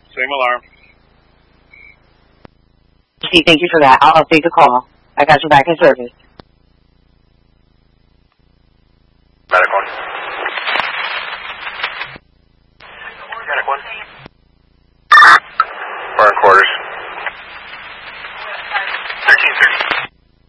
Same alarm. Thank you for that. I'll update the call. I got you back in service.